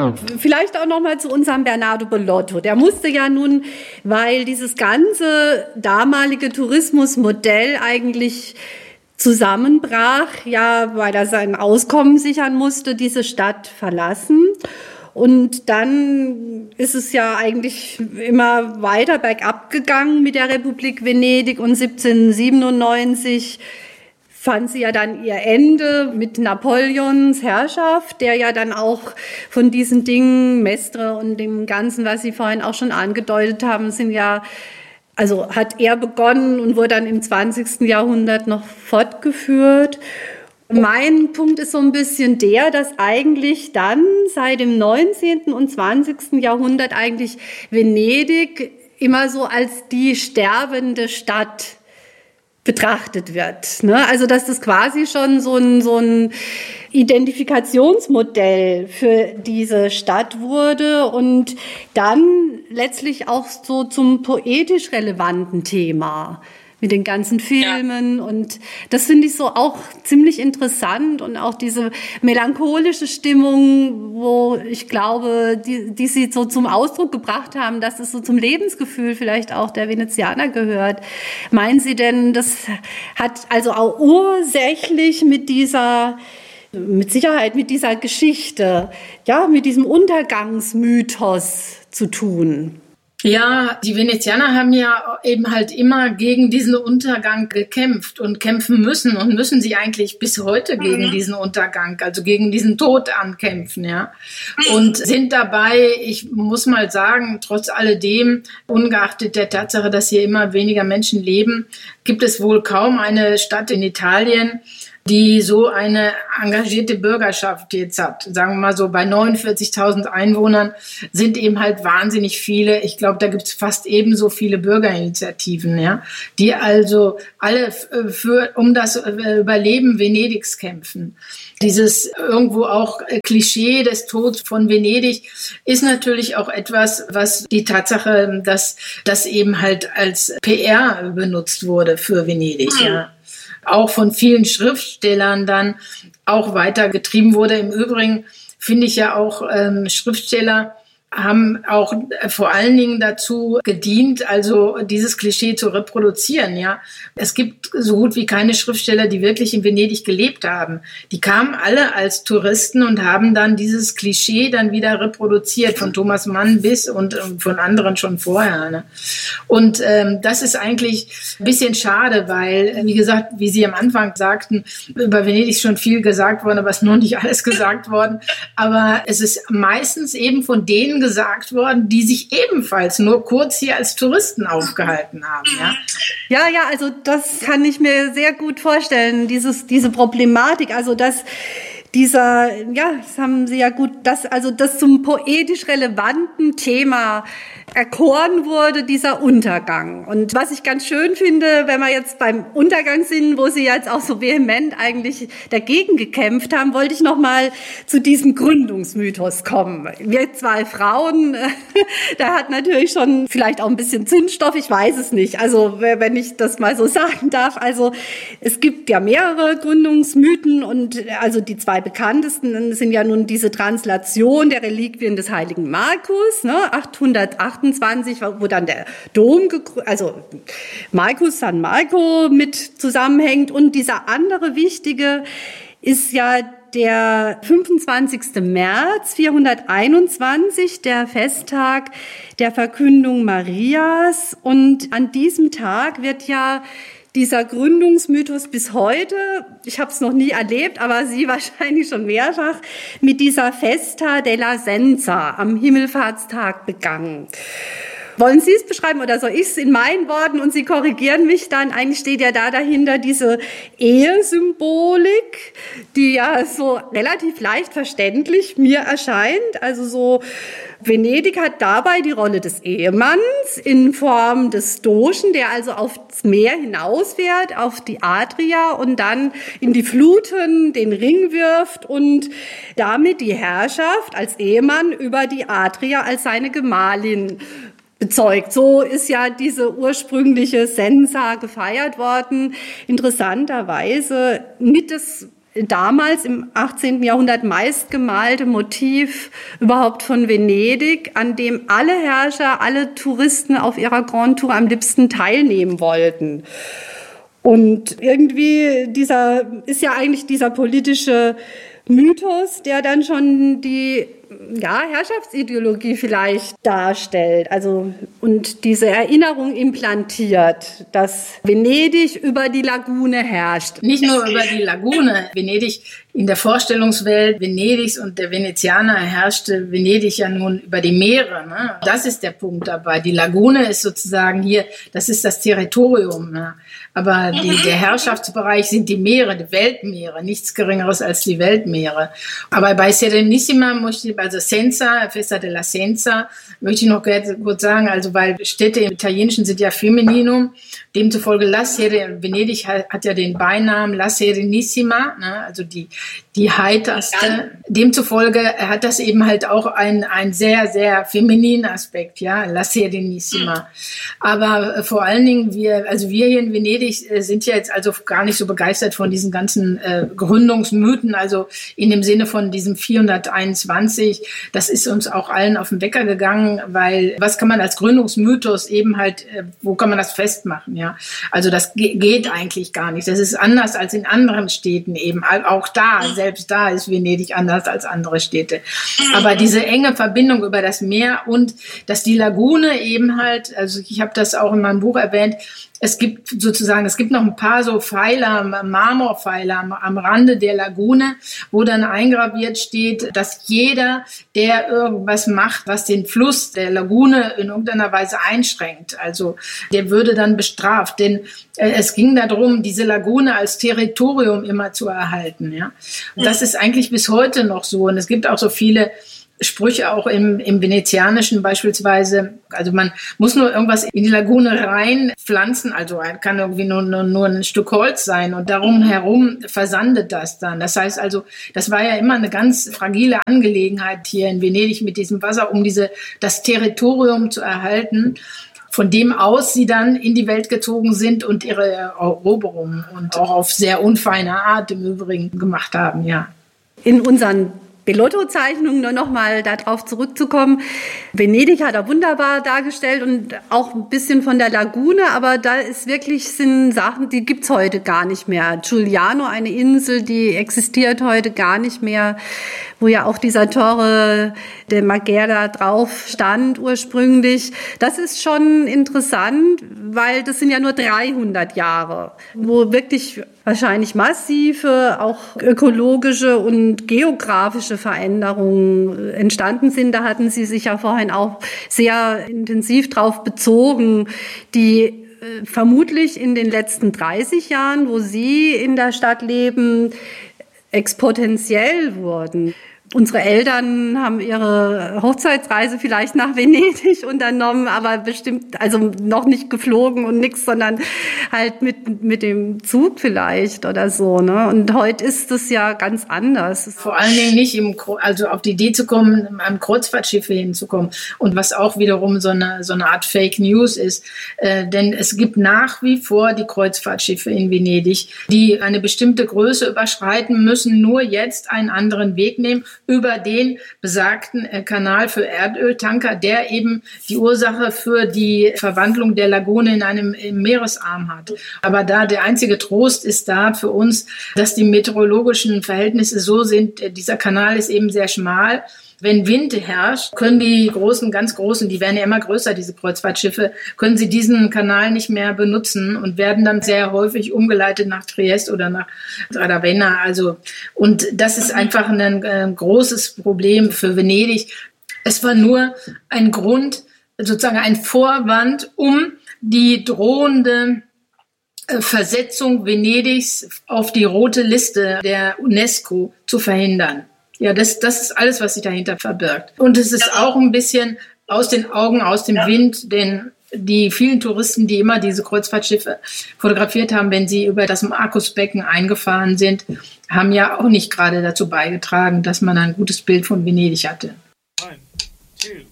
Vielleicht auch noch mal zu unserem Bernardo Bellotto. Der musste ja nun, weil dieses ganze damalige Tourismusmodell eigentlich zusammenbrach, ja, weil er sein Auskommen sichern musste, diese Stadt verlassen. Und dann ist es ja eigentlich immer weiter bergab gegangen mit der Republik Venedig und 1797 fand sie ja dann ihr Ende mit Napoleons Herrschaft, der ja dann auch von diesen Dingen, Mestre und dem Ganzen, was Sie vorhin auch schon angedeutet haben, also hat er begonnen und wurde dann im 20. Jahrhundert noch fortgeführt. Mein Punkt ist so ein bisschen der, dass eigentlich dann seit dem 19. und 20. Jahrhundert eigentlich Venedig immer so als die sterbende Stadt betrachtet wird. Ne? Also dass das quasi schon so ein Identifikationsmodell für diese Stadt wurde und dann letztlich auch so zum poetisch relevanten Thema mit den ganzen Filmen. Ja. Und das finde ich so auch ziemlich interessant und auch diese melancholische Stimmung, wo ich glaube, die sie so zum Ausdruck gebracht haben, dass es so zum Lebensgefühl vielleicht auch der Venezianer gehört. Meinen Sie denn, das hat also auch ursächlich mit Sicherheit mit dieser Geschichte, ja, mit diesem Untergangsmythos zu tun? Ja, die Venezianer haben ja eben halt immer gegen diesen Untergang gekämpft und kämpfen müssen und müssen sie eigentlich bis heute gegen diesen Untergang, also gegen diesen Tod ankämpfen, ja. Und sind dabei, ich muss mal sagen, trotz alledem, ungeachtet der Tatsache, dass hier immer weniger Menschen leben, gibt es wohl kaum eine Stadt in Italien, die so eine engagierte Bürgerschaft jetzt hat. Sagen wir mal so, bei 49.000 Einwohnern sind eben halt wahnsinnig viele. Ich glaube, da gibt es fast ebenso viele Bürgerinitiativen, ja, die also alle um das Überleben Venedigs kämpfen. Dieses irgendwo auch Klischee des Todes von Venedig ist natürlich auch etwas, was die Tatsache, dass das eben halt als PR benutzt wurde für Venedig, ja. Auch von vielen Schriftstellern dann auch weitergetrieben wurde. Im Übrigen finde ich ja auch, Schriftsteller haben auch vor allen Dingen dazu gedient, also dieses Klischee zu reproduzieren, ja. Es gibt so gut wie keine Schriftsteller, die wirklich in Venedig gelebt haben. Die kamen alle als Touristen und haben dann dieses Klischee dann wieder reproduziert, von Thomas Mann bis und von anderen schon vorher, ne? Und das ist eigentlich ein bisschen schade, weil, wie gesagt, wie Sie am Anfang sagten, über Venedig ist schon viel gesagt worden, aber es ist noch nicht alles gesagt worden. Aber es ist meistens eben von denen gesagt worden, die sich ebenfalls nur kurz hier als Touristen aufgehalten haben. Ja, also das kann ich mir sehr gut vorstellen, diese Problematik, also dass das haben Sie ja gut, das zum poetisch relevanten Thema erkoren wurde, dieser Untergang. Und was ich ganz schön finde, wenn wir jetzt beim Untergang sind, wo Sie jetzt auch so vehement eigentlich dagegen gekämpft haben, wollte ich noch mal zu diesem Gründungsmythos kommen. Wir zwei Frauen, da hat natürlich schon vielleicht auch ein bisschen Zündstoff, ich weiß es nicht. Also wenn ich das mal so sagen darf, also es gibt ja mehrere Gründungsmythen und also die zwei bekanntesten sind ja nun diese Translation der Reliquien des heiligen Markus, ne, 828, wo dann der Dom, also Marcus San Marco mit zusammenhängt. Und dieser andere wichtige ist ja der 25. März 421, der Festtag der Verkündung Marias. Und an diesem Tag wird ja dieser Gründungsmythos bis heute, ich habe es noch nie erlebt, aber Sie wahrscheinlich schon mehrfach, mit dieser Festa della Senza am Himmelfahrtstag begangen. Wollen Sie es beschreiben oder soll ich es in meinen Worten und Sie korrigieren mich dann? Eigentlich steht ja da dahinter diese Ehesymbolik, die ja so relativ leicht verständlich mir erscheint. Also so, Venedig hat dabei die Rolle des Ehemanns in Form des Dogen, der also aufs Meer hinausfährt, auf die Adria und dann in die Fluten den Ring wirft und damit die Herrschaft als Ehemann über die Adria als seine Gemahlin bezeugt. So ist ja diese ursprüngliche Sensa gefeiert worden. Interessanterweise mit das damals im 18. Jahrhundert meistgemalte Motiv überhaupt von Venedig, an dem alle Herrscher, alle Touristen auf ihrer Grand Tour am liebsten teilnehmen wollten. Und irgendwie ist ja eigentlich dieser politische Mythos, der dann schon die Herrschaftsideologie vielleicht darstellt, also und diese Erinnerung implantiert, dass Venedig über die Lagune herrscht. Nicht nur über die Lagune. Venedig in der Vorstellungswelt Venedigs und der Venezianer herrschte Venedig ja nun über die Meere. Ne? Das ist der Punkt dabei. Die Lagune ist sozusagen hier, das ist das Territorium. Ne? Aber der Herrschaftsbereich sind die Meere, die Weltmeere, nichts Geringeres als die Weltmeere. Aber bei Serenissima also Senza, Festa della Senza, möchte ich noch kurz sagen, also weil Städte im Italienischen sind ja Femininum, demzufolge Venedig hat ja den Beinamen La Serenissima, ne, also die heiterste. Demzufolge hat das eben halt auch ein sehr, sehr femininen Aspekt, ja, La Serenissima. Aber vor allen Dingen wir hier in Venedig sind ja jetzt also gar nicht so begeistert von diesen ganzen Gründungsmythen, also in dem Sinne von diesem 421, das ist uns auch allen auf den Wecker gegangen, weil was kann man als Gründungsmythos eben halt, wo kann man das festmachen, ja? Also das geht eigentlich gar nicht. Das ist anders als in anderen Städten eben. Auch selbst da ist Venedig anders als andere Städte. Aber diese enge Verbindung über das Meer und dass die Lagune eben halt, also ich habe das auch in meinem Buch erwähnt, es gibt noch ein paar so Pfeiler, Marmorpfeiler am Rande der Lagune, wo dann eingraviert steht, dass jeder, der irgendwas macht, was den Fluss der Lagune in irgendeiner Weise einschränkt, also der würde dann bestraft. Denn es ging darum, diese Lagune als Territorium immer zu erhalten. Ja? Und das ist eigentlich bis heute noch so. Und es gibt auch so viele Sprüche auch im Venezianischen beispielsweise, also man muss nur irgendwas in die Lagune reinpflanzen, also kann irgendwie nur ein Stück Holz sein und darum herum versandet das dann. Das heißt also, das war ja immer eine ganz fragile Angelegenheit hier in Venedig mit diesem Wasser, um das Territorium zu erhalten, von dem aus sie dann in die Welt gezogen sind und ihre Eroberungen und auch auf sehr unfeine Art im Übrigen gemacht haben, ja. In unseren Bellotto-Zeichnungen, nur noch mal darauf zurückzukommen. Venedig hat er wunderbar dargestellt und auch ein bisschen von der Lagune, aber da sind Sachen, die gibt's heute gar nicht mehr. Giuliano, eine Insel, die existiert heute gar nicht mehr, wo ja auch dieser Torre de Marghera drauf stand ursprünglich. Das ist schon interessant, weil das sind ja nur 300 Jahre, wo wirklich wahrscheinlich massive, auch ökologische und geografische Veränderungen entstanden sind. Da hatten Sie sich ja vorhin auch sehr intensiv drauf bezogen, die vermutlich in den letzten 30 Jahren, wo Sie in der Stadt leben, exponentiell wurden. Unsere Eltern haben ihre Hochzeitsreise vielleicht nach Venedig unternommen, aber bestimmt, also noch nicht geflogen und nichts, sondern halt mit dem Zug vielleicht oder so, ne? Und heute ist es ja ganz anders. Vor allen Dingen nicht also auf die Idee zu kommen, am Kreuzfahrtschiffe hinzukommen. Und was auch wiederum so eine Art Fake News ist, denn es gibt nach wie vor die Kreuzfahrtschiffe in Venedig, die eine bestimmte Größe überschreiten müssen, nur jetzt einen anderen Weg nehmen, über den besagten Kanal für Erdöltanker, der eben die Ursache für die Verwandlung der Lagune in einem Meeresarm hat. Aber der einzige Trost ist da für uns, dass die meteorologischen Verhältnisse so sind, dieser Kanal ist eben sehr schmal. Wenn Wind herrscht, können die ganz großen, die werden ja immer größer, diese Kreuzfahrtschiffe, können sie diesen Kanal nicht mehr benutzen und werden dann sehr häufig umgeleitet nach Trieste oder nach Ravenna. Also, und das ist einfach ein großes Problem für Venedig. Es war nur ein Grund, sozusagen ein Vorwand, um die drohende Versetzung Venedigs auf die rote Liste der UNESCO zu verhindern. Ja, das ist alles, was sich dahinter verbirgt. Und es ist auch ein bisschen aus den Augen, aus dem Wind, denn die vielen Touristen, die immer diese Kreuzfahrtschiffe fotografiert haben, wenn sie über das Markusbecken eingefahren sind, haben ja auch nicht gerade dazu beigetragen, dass man ein gutes Bild von Venedig hatte. 1, 2